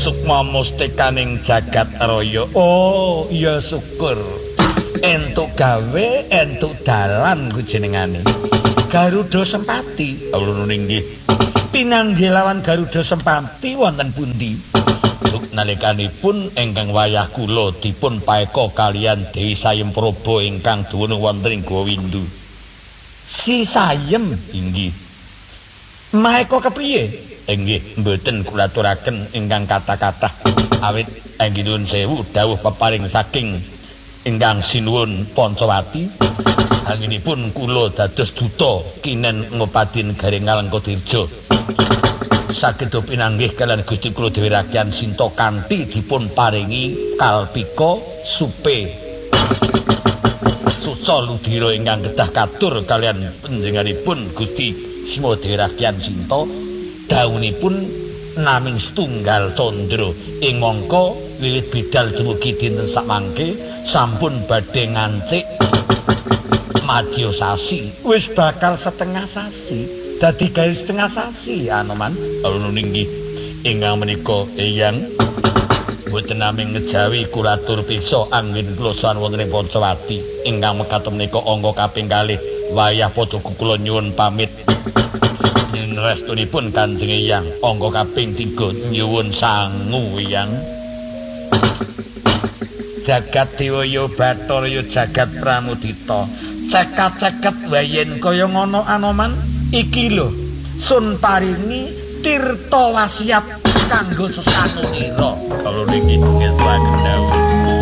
sukma mustikaning jagat raya. Oh, ya syukur. Entuk gawe, entuk dalan ku jenengane. Garuda Sempati. Ulun nggih. Pinanggih lawan Garuda Sempati wonten pundi? Nalikanipun ingkang wayah kula dipun paeka kalian Dewi Sayem Praba ingkang dumunung wonten ing Gowindu. Si Sayem inggih. Maeka kepriye? Inggih mboten kula aturaken ingkang kathah-kathah awit inggih nuwun sewu dawuh peparing saking ingkang sinuwun Pancawati. Anginipun kula dados duta kinen ngopadin Garing Ngalengkadirja. Saged pinanggih kalian Gusti kula Dewi Rakyan Sinta kanthi dipun paringi kalpika supe suca ludira ingkang kedah katur kalian panjenenganipun Gusti Sima Dewi Rakyan Sinta daunipun naming setunggal candra ing mangka wiwit bidal dumugi dinten samangke sampun badhe ngancik madya sasi wis bakal setengah sasi dadi gawe setengah sasi Anoman alun inggih ingkang menika eyang boten naming ngejawi kula atur piksa anggen kula sawan wonten ing Pancawati ingkang mekaten menika angka kaping kalih wayah padha kula nyuwun pamit restunipun Kanjeng Eyang angka kaping 3 nyuwun sangu Eyang. Jagat Dewaya Bathara jagat Pramudita cekat-ceket wayen kaya ngono Anoman iki lho sun paringi tirta wasiat kanggo sesanunira kalau niki ngetuaken dawuh